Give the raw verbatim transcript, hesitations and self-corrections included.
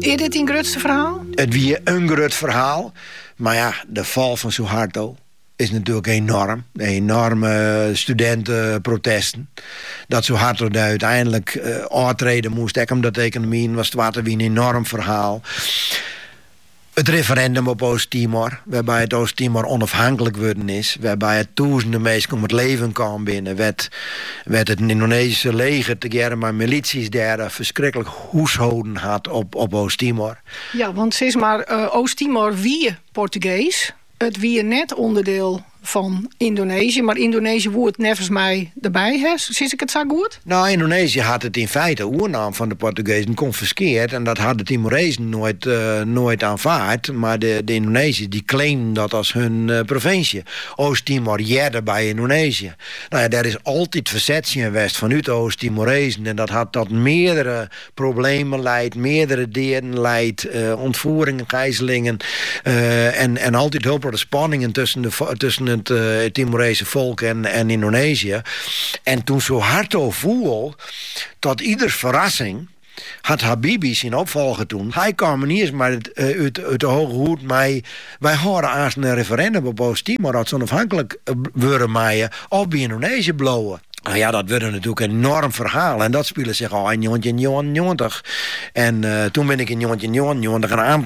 Is dit een grootste verhaal? Het wie een groot verhaal. Maar ja, de val van Suharto is natuurlijk enorm. Enorme studentenprotesten. Dat Suharto daar uiteindelijk uh, aantreden moest. Ook omdat de economie was, het was een enorm verhaal. Het referendum op Oost-Timor, waarbij het Oost-Timor onafhankelijk worden is, waarbij het duizenden mensen om het leven kwam binnen, werd, werd het Indonesische leger tegen maar milities daar verschrikkelijk hoeshouden had op, op Oost-Timor. Ja, want sinds maar uh, Oost-Timor wie Portugees, het wie net onderdeel van Indonesië, maar Indonesië woert nevens mij erbij, hè? Zie ik het zo goed? Nou, Indonesië had het in feite oernaam van de Portugezen confiskeerd en dat hadden de Timorezen nooit, uh, nooit aanvaard, maar de, de Indonesiërs die claimden dat als hun uh, provincie. Oost-Timor jerde bij Indonesië. Nou ja, daar is altijd verzet geweest vanuit Oost-Timorezen en dat had tot meerdere problemen leidt, meerdere delen leidt, uh, ontvoeringen, gijzelingen uh, en, en altijd hopelijke spanningen tussen de, tussen het uh, Timorese volk en, en Indonesië. En toen Suharto voel, tot ieders verrassing, had Habibie zijn opvolger toen. Hij kwam niet eens maar uit, uh, uit, uit de hoge hoed. Maar wij horen aan een referendum op Oost-Timor dat ze onafhankelijk worden maaien of bij Indonesië blowen. Nou ja, dat werd natuurlijk een enorm verhaal. En dat speelde zich al in negentien negenennegentig. En uh, toen ben ik in negentien negenennegentig een aantal